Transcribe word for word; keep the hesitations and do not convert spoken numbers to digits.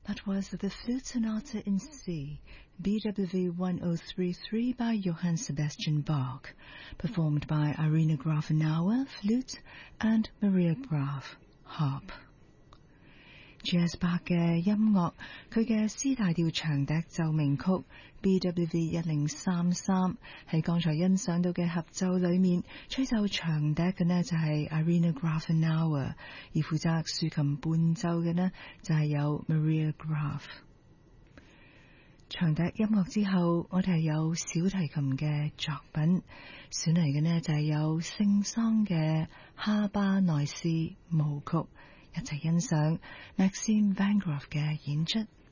That was the Flute Sonata in C, B W V one oh three three by Johann Sebastian Bach, performed by Irina Grafenauer, flute, and Maria Graf, harp. J.S. Bach 嘅音樂，佢嘅 C 大調長笛奏鳴曲 B W V 一零三三喺剛才欣賞到嘅合奏裏面，吹奏長笛嘅呢就係 Irina Grafenauer， 而負責豎琴伴奏嘅呢就係有 Maria Graf。長笛音樂之後，我哋係有小提琴嘅作品，選嚟嘅呢就係有聖桑嘅哈巴內斯舞曲。一齊欣賞 Maxime Van Groff 嘅演出。